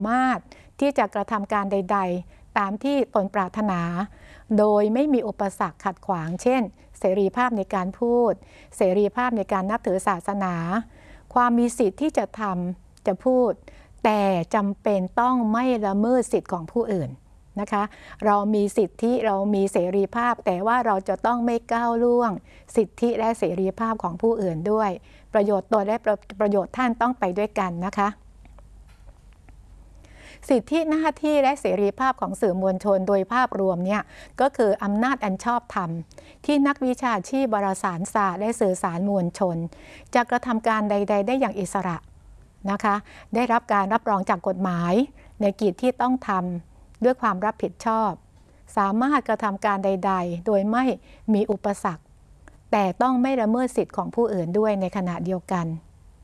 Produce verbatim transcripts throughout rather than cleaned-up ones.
มารถที่จะกระทำการใดๆตามที่ตนปรารถนาโดยไม่มีอุปสรรคขัดขวางเช่นเสรีภาพในการพูดเสรีภาพในการนับถือศาสนาความมีสิทธิ์ที่จะทำจะพูดแต่จำเป็นต้องไม่ละเมิดสิทธิ์ของผู้อื่นนะคะเรามีสิทธิเรามีเสรีภาพแต่ว่าเราจะต้องไม่ก้าวล่วงสิทธิและเสรีภาพของผู้อื่นด้วยประโยชน์ตนและประโยชน์ท่านต้องไปด้วยกันนะคะสิทธิหน้าที่และเสรีภาพของสื่อมวลชนโดยภาพรวมเนี่ยก็คืออำนาจอันชอบธรรมที่นักวิชาชีพวารสารศาสตร์และสื่อสารมวลชนจะกระทำการใดๆได้อย่างอิสระนะคะได้รับการรับรองจากกฎหมายในกิจที่ต้องทำด้วยความรับผิดชอบสามารถกระทำการใดๆโดยไม่มีอุปสรรคแต่ต้องไม่ละเมิดสิทธิ์ของผู้อื่นด้วยในขณะเดียวกัน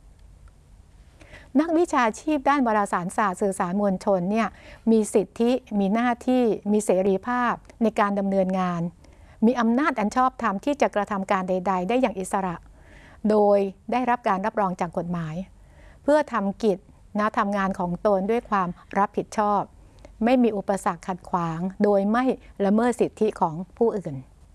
นักวิชาชีพด้านวารสารศาสตร์สื่อสารมวลชนเนี่ยมีสิทธิมีหน้าที่มีเสรีภาพในการดำเนินงานมีอำนาจอันชอบธรรมที่จะกระทำการใดๆได้อย่างอิสระโดยได้รับการรับรองจากกฎหมายเพื่อทำกิจนะทำงานของตนด้วยความรับผิดชอบไม่มีอุปสรรคขัดขวางโดยไม่ละเมิดสิทธิของผู้อื่น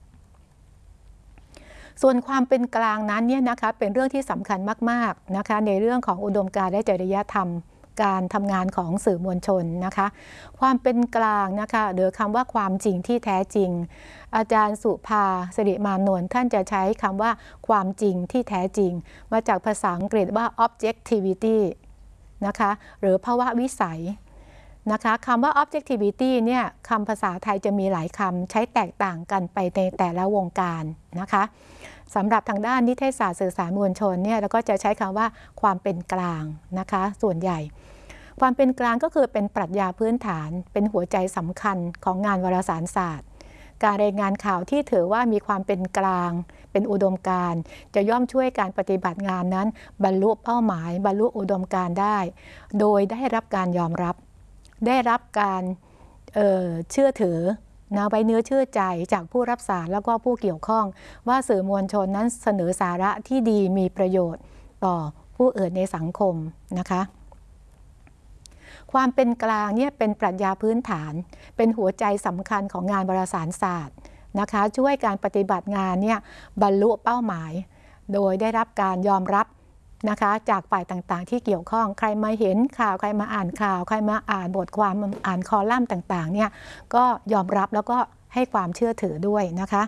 ส่วนความเป็นกลางนั้นเนี่ยนะคะเป็นเรื่องที่สำคัญมากๆนะคะในเรื่องของอุดมการณ์และจริยธรรมการทำงานของสื่อมวลชนนะคะความเป็นกลางนะคะหรือคำว่าความจริงที่แท้จริงอาจารย์สุภาสิริมานนท์ท่านจะใช้คำว่าความจริงที่แท้จริงมาจากภาษาอังกฤษว่า objectivity นะคะหรือภาวะวิสัยนะคะคำว่า objectivity เนี่ยคำภาษาไทยจะมีหลายคำใช้แตกต่างกันไปในแต่ละวงการนะคะสำหรับทางด้านนิเทศศาสตร์สื่อสารมวลชนเนี่ยเราก็จะใช้คำว่าความเป็นกลางนะคะส่วนใหญ่ความเป็นกลางก็คือเป็นปรัชญาพื้นฐานเป็นหัวใจสำคัญของงานวารสารศาสตร์การรายงานข่าวที่ถือว่ามีความเป็นกลางเป็นอุดมการณ์จะย่อมช่วยการปฏิบัติงานนั้นบรรลุเป้าหมายบรรลุอุดมการณ์ได้โดยได้รับการยอมรับได้รับการเอ่อเชื่อถือนะไว้เนื้อเชื่อใจจากผู้รับสารแล้วก็ผู้เกี่ยวข้องว่าสื่อมวลชนนั้นเสนอสาระที่ดีมีประโยชน์ต่อผู้อื่นในสังคมนะคะความเป็นกลางเนี่ยเป็นปรัชญาพื้นฐานเป็นหัวใจสำคัญของงานวารสารศาสตร์นะคะช่วยการปฏิบัติงานเนี่ยบรรลุเป้าหมายโดยได้รับการยอมรับนะคะจากฝ่ายต่างๆที่เกี่ยวข้องใครมาเห็นข่าวใครมาอ่านข่าวใครมาอ่านบทความอ่านคอลัมน์ต่างๆเนี่ยก็ยอมรับแล้วก็ให้ความเชื่อถือด้วยนะคะ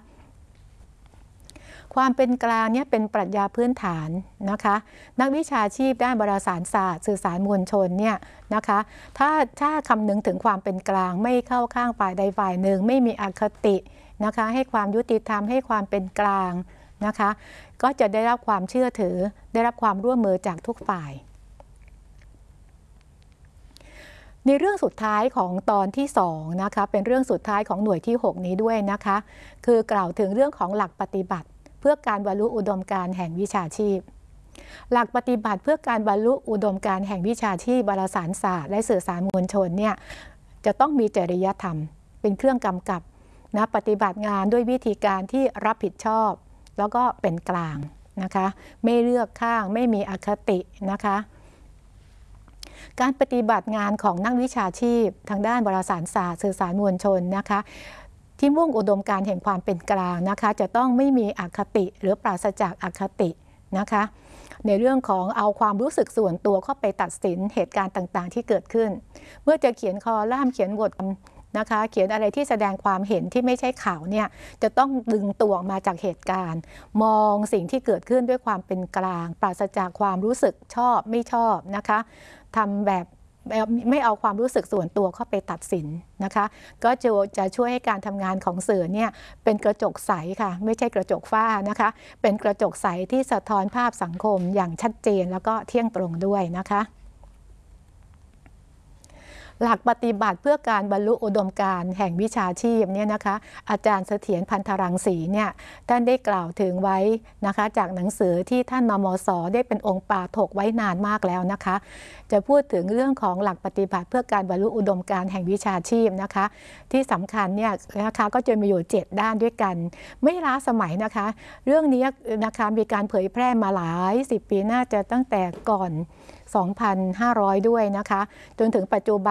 ความเป็นกลางเนี่ยเป็นปรัชญาพื้นฐานนะคะนักวิชาชีพด้านวารสารศาสตร์สื่อสารมวลชนเนี่ยนะคะถ้าถ้าคำนึงถึงความเป็นกลางไม่เข้าข้างฝ่ายใดฝ่ายหนึ่งไม่มีอคตินะคะให้ความยุติธรรมให้ความเป็นกลางนะคะก็จะได้รับความเชื่อถือได้รับความร่วมมือจากทุกฝ่ายในเรื่องสุดท้ายของตอนที่สองนะคะเป็นเรื่องสุดท้ายของหน่วยที่หกนี้ด้วยนะคะคือกล่าวถึงเรื่องของหลักปฏิบัติเพื่อการบรรลุอุดมการณ์แห่งวิชาชีพหลักปฏิบัติเพื่อการบรรลุอุดมการณ์แห่งวิชาชีพวารสารศาสตร์และสื่อสารมวลชนเนี่ยจะต้องมีจริยธรรมเป็นเครื่องกำกับนะปฏิบัติงานด้วยวิธีการที่รับผิดชอบแล้วก็เป็นกลางนะคะไม่เลือกข้างไม่มีอคตินะคะการปฏิบัติงานของนักวิชาชีพทางด้านวารสารศาสตร์สื่อสารมวลชนนะคะที่มุ่งอุดมการณ์แห่งความเป็นกลางนะคะจะต้องไม่มีอคติหรือปราศจากอคตินะคะในเรื่องของเอาความรู้สึกส่วนตัวเข้าไปตัดสินเหตุการณ์ต่างๆที่เกิดขึ้นเมื่อจะเขียนคอลัมน์เขียนบทนะคะเขียนอะไรที่แสดงความเห็นที่ไม่ใช่ข่าวเนี่ยจะต้องดึงตัวออกมาจากเหตุการณ์มองสิ่งที่เกิดขึ้นด้วยความเป็นกลางปราศจากความรู้สึกชอบไม่ชอบนะคะทำแบบไม่เอาความรู้สึกส่วนตัวเข้าไปตัดสินนะคะก็จะจะช่วยให้การทำงานของสื่อเนี่ยเป็นกระจกใสค่ะไม่ใช่กระจกฝ้านะคะเป็นกระจกใสที่สะท้อนภาพสังคมอย่างชัดเจนแล้วก็เที่ยงตรงด้วยนะคะหลักปฏิบัติเพื่อการบรรลุอุดมการณ์แห่งวิชาชีพเนี่ยนะคะอาจารย์เสถียรพันธรังสีเนี่ยท่านได้กล่าวถึงไว้นะคะจากหนังสือที่ท่านนมส.ได้เป็นองค์ปาถกไว้นานมากแล้วนะคะจะพูดถึงเรื่องของหลักปฏิบัติเพื่อการบรรลุอุดมการณ์แห่งวิชาชีพนะคะที่สำคัญเนี่ยนะคะก็จะมีอยู่เจ็ดด้านด้วยกันไม่ล้าสมัยนะคะเรื่องนี้นะคะมีการเผยแพร่มาหลายสิบปีน่าจะตั้งแต่ก่อน สองพันห้าร้อย ด้วยนะคะจนถึงปัจจุบัน